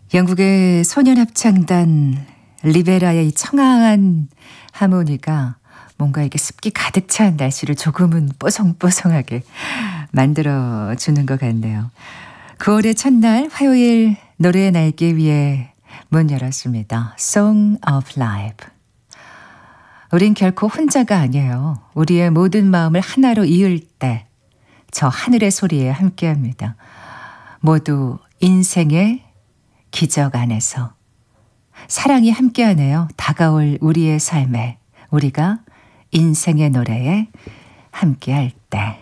영국의 소년합창단 리베라의 이 청아한 하모니가 뭔가 이게 습기 가득 찬 날씨를 조금은 뽀송뽀송하게 만들어주는 것 같네요. 9월의 첫날 화요일 노래의 날개 위에 문 열었습니다. Song of Life. 우린 결코 혼자가 아니에요. 우리의 모든 마음을 하나로 이을 때 저 하늘의 소리에 함께합니다. 모두 인생의 기적 안에서 사랑이 함께하네요. 다가올 우리의 삶에 우리가 인생의 노래에 함께할 때.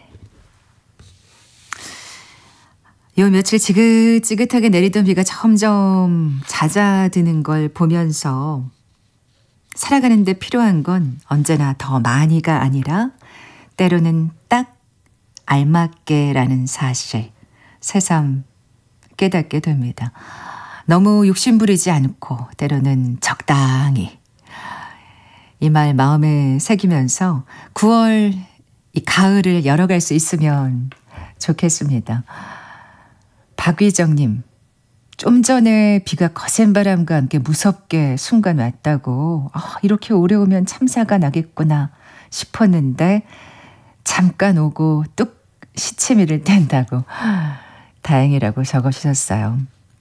요 며칠 지긋지긋하게 내리던 비가 점점 잦아드는 걸 보면서 살아가는데 필요한 건 언제나 더 많이가 아니라 때로는 딱 알맞게라는 사실 새삼 깨닫게 됩니다. 너무 욕심부리지 않고 때로는 적당히 이 말 마음에 새기면서 9월 이 가을을 열어갈 수 있으면 좋겠습니다. 박위정님, 좀 전에 비가 거센 바람과 함께 무섭게 순간 왔다고 이렇게 오래 오면 참사가 나겠구나 싶었는데 잠깐 오고 뚝 시치미를 뗀다고 다행이라고 적어주셨어요.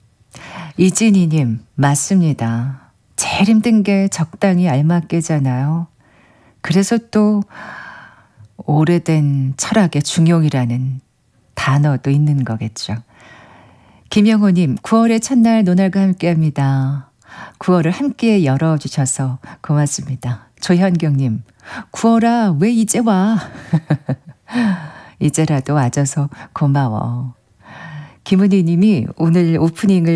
이진희님, 맞습니다. 제일 힘든 게 적당히 알맞게잖아요. 그래서 또 오래된 철학의 중용이라는 단어도 있는 거겠죠. 김영호님, 9월의 첫날 노날과 함께합니다. 9월을 함께 열어주셔서 고맙습니다. 조현경님, 9월아 왜 이제 와? 이제라도 와줘서 고마워. 김은희 님이 오늘 오프닝을